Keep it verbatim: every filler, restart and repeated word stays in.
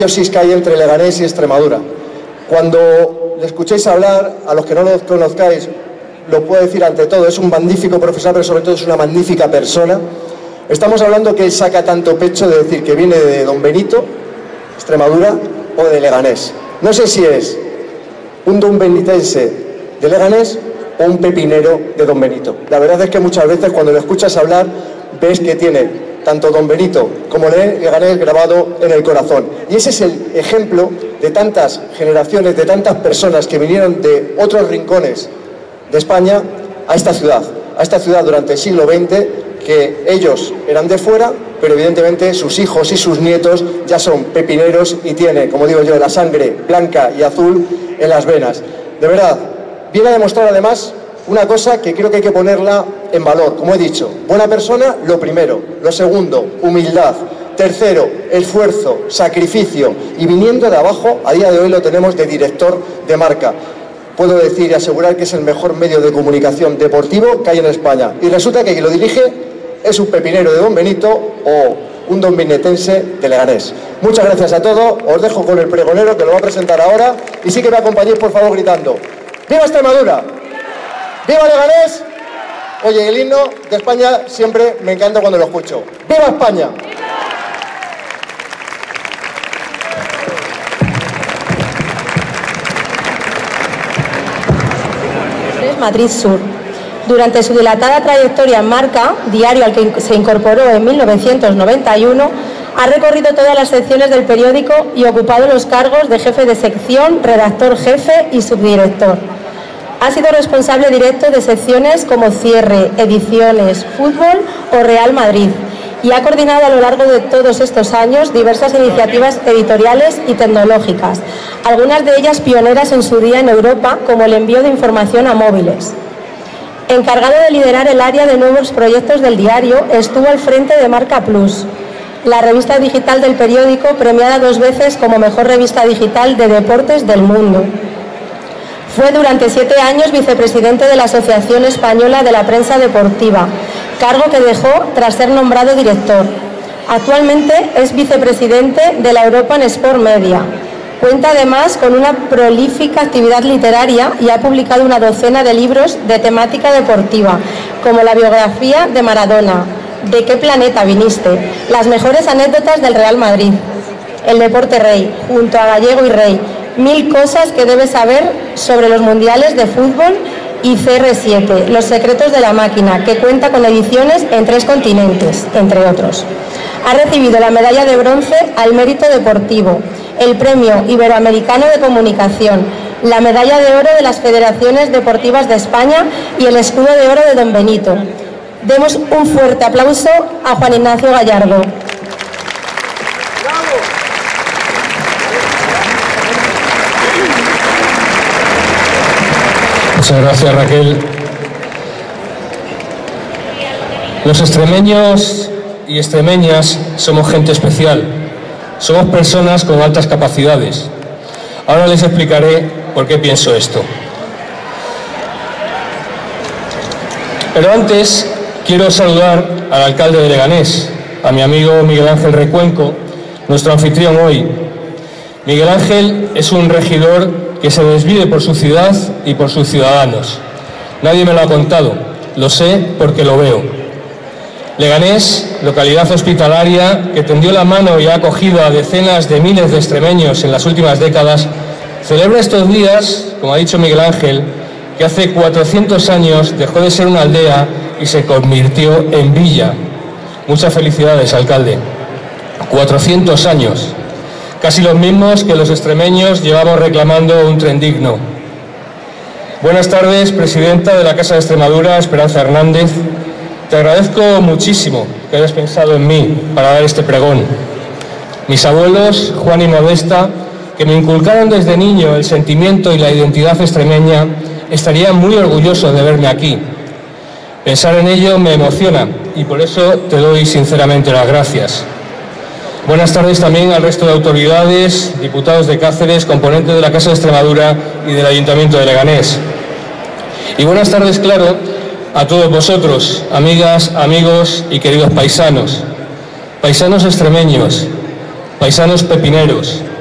que hay entre Leganés y Extremadura. Cuando le escuchéis hablar, a los que no lo conozcáis, lo puedo decir ante todo, es un magnífico profesor, pero sobre todo es una magnífica persona. Estamos hablando que él saca tanto pecho de decir que viene de Don Benito, Extremadura, o de Leganés. No sé si es un don benitense de Leganés o un pepinero de Don Benito. La verdad es que muchas veces cuando lo escuchas hablar, ves que tiene tanto Don Benito como Leganés grabado en el corazón. Y ese es el ejemplo de tantas generaciones, de tantas personas que vinieron de otros rincones de España a esta ciudad, a esta ciudad durante el siglo veinte, que ellos eran de fuera, pero evidentemente sus hijos y sus nietos ya son pepineros y tienen, como digo yo, la sangre blanca y azul en las venas. De verdad, viene a demostrar además una cosa que creo que hay que ponerla en valor. Como he dicho, buena persona, lo primero. Lo segundo, humildad. Tercero, esfuerzo, sacrificio. Y viniendo de abajo, a día de hoy lo tenemos de director de marca. Puedo decir y asegurar que es el mejor medio de comunicación deportivo que hay en España. Y resulta que quien lo dirige es un pepinero de Don Benito o un don benetense de Leganés. Muchas gracias a todos. Os dejo con el pregonero que lo va a presentar ahora. Y sí que me acompañéis, por favor, gritando: ¡Viva Extremadura! ¡Viva Leganés! Oye, el himno de España siempre me encanta cuando lo escucho. ¡Viva España! Madrid Sur. Durante su dilatada trayectoria en Marca, diario al que se incorporó en mil novecientos noventa y uno, ha recorrido todas las secciones del periódico y ocupado los cargos de jefe de sección, redactor jefe y subdirector. Ha sido responsable directo de secciones como Cierre, Ediciones, Fútbol o Real Madrid y ha coordinado a lo largo de todos estos años diversas iniciativas editoriales y tecnológicas, algunas de ellas pioneras en su día en Europa, como el envío de información a móviles. Encargado de liderar el área de nuevos proyectos del diario, estuvo al frente de Marca Plus, la revista digital del periódico, premiada dos veces como mejor revista digital de deportes del mundo. Fue durante siete años vicepresidente de la Asociación Española de la Prensa Deportiva, cargo que dejó tras ser nombrado director. Actualmente es vicepresidente de la European Sport Media. Cuenta además con una prolífica actividad literaria y ha publicado una docena de libros de temática deportiva, como la biografía de Maradona, ¿De qué planeta viniste?, las mejores anécdotas del Real Madrid, El deporte rey, junto a Gallego y Rey, mil cosas que debes saber sobre los mundiales de fútbol y C R siete, Los secretos de la máquina, que cuenta con ediciones en tres continentes, entre otros. Ha recibido la medalla de bronce al mérito deportivo, el premio Iberoamericano de Comunicación, la medalla de oro de las Federaciones Deportivas de España y el escudo de oro de Don Benito. Demos un fuerte aplauso a Juan Ignacio Gallardo. Muchas gracias, Raquel. Los extremeños y extremeñas somos gente especial. Somos personas con altas capacidades. Ahora les explicaré por qué pienso esto. Pero antes quiero saludar al alcalde de Leganés, a mi amigo Miguel Ángel Recuenco, nuestro anfitrión hoy. Miguel Ángel es un regidor que se desvive por su ciudad y por sus ciudadanos. Nadie me lo ha contado, lo sé porque lo veo. Leganés, localidad hospitalaria que tendió la mano y ha acogido a decenas de miles de extremeños en las últimas décadas, celebra estos días, como ha dicho Miguel Ángel, que hace cuatrocientos años dejó de ser una aldea y se convirtió en villa. Muchas felicidades, alcalde. cuatrocientos años. Casi los mismos que los extremeños llevamos reclamando un tren digno. Buenas tardes, presidenta de la Casa de Extremadura, Esperanza Hernández. Te agradezco muchísimo que hayas pensado en mí para dar este pregón. Mis abuelos, Juan y Modesta, que me inculcaron desde niño el sentimiento y la identidad extremeña, estarían muy orgullosos de verme aquí. Pensar en ello me emociona y por eso te doy sinceramente las gracias. Buenas tardes también al resto de autoridades, diputados de Cáceres, componentes de la Casa de Extremadura y del Ayuntamiento de Leganés. Y buenas tardes, claro, a todos vosotros, amigas, amigos y queridos paisanos. Paisanos extremeños, paisanos pepineros,